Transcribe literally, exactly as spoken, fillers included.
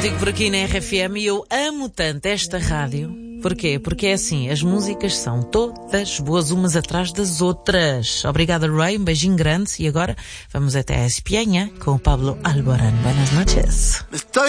contigo por aqui na R F M e eu amo tanto esta rádio. Porquê? Porque é assim, as músicas são todas boas umas atrás das outras. Obrigada, Ray, um beijinho grande. E agora vamos até a Espanha com o Pablo Alborán. Buenas noches.